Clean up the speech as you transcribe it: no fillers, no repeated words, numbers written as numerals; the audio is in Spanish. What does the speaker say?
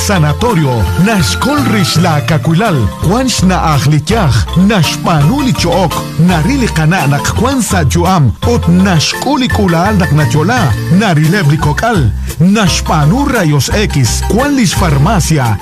sanatorio, nashkolrish la kakulal, kwans na akhlityach, nashpanuli chook, narili kana nakwansa juam, ut nashkuli kulal naknachola, narilebli kokal, nashpanu rayos X, kwanlis farmacia,